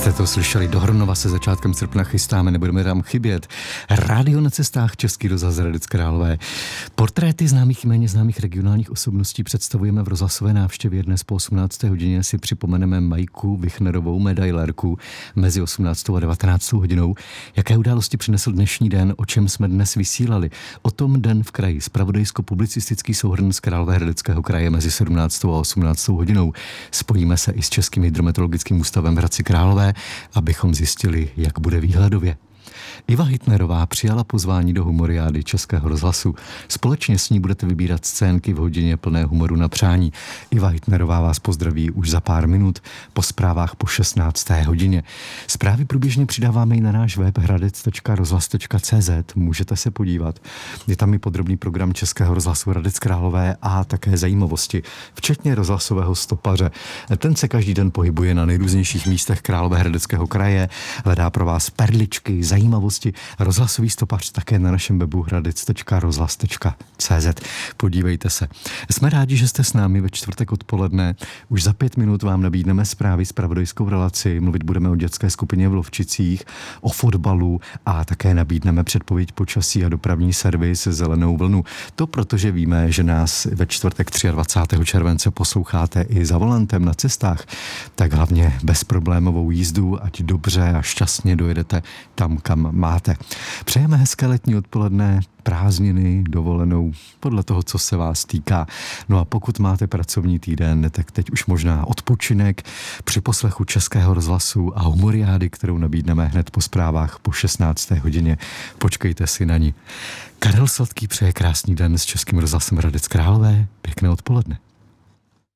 Jste to slyšeli, do Hronova se začátkem srpna chystáme, nebudeme tam chybět. Rádio na cestách, Český rozhlas Hradec Králové. Portréty známých i méně známých regionálních osobností představujeme v rozhlasové návštěvě. Dnes po 18. hodině si připomeneme Majku Vichnerovou, medailérku, mezi 18. a 19. hodinou. Jaké události přinesl dnešní den, o čem jsme dnes vysílali? O tom Den v kraji, zpravodajsko-publicistický souhrn z Královéhradeckého kraje mezi 17. a 18. hodinou. Spojíme se i s Českým hydrometeorologickým ústavem v Hradci Králové, abychom zjistili, jak bude výhledově. Iva Hitnerová přijala pozvání do humoriády Českého rozhlasu. Společně s ní budete vybírat scénky v hodině plné humoru na přání. Iva Hitnerová vás pozdraví už za pár minut po zprávách po 16. hodině. Zprávy průběžně přidáváme i na náš web hradec.rozhlas.cz. Můžete se podívat. Je tam i podrobný program Českého rozhlasu Hradec Králové a také zajímavosti, včetně rozhlasového stopaře. Ten se každý den pohybuje na nejrůznějších místech Královéhradeckého kraje, hledá pro vás perličky, zajímavosti. Rozhlasový stopař také na našem webu hradec.rozhlas.cz. Podívejte se. Jsme rádi, že jste s námi ve čtvrtek odpoledne. Už za 5 minut vám nabídneme zprávy, zpravodajskou relaci. Mluvit budeme o dětské skupině v Lovčicích, o fotbalu a také nabídneme předpověď počasí a dopravní servis Zelenou vlnu. To protože víme, že nás ve čtvrtek 23. července posloucháte i za volantem na cestách. Tak hlavně bezproblémovou jízdu, ať dobře a šťastně dojedete tam, kam máte. Přejeme hezké letní odpoledne, prázdniny, dovolenou, podle toho, co se vás týká. No a pokud máte pracovní týden, tak teď už možná odpočinek při poslechu Českého rozhlasu a humoriády, kterou nabídneme hned po zprávách po 16. hodině. Počkejte si na ní. Karel Sladký přeje krásný den s Českým rozhlasem Hradec Králové. Pěkné odpoledne.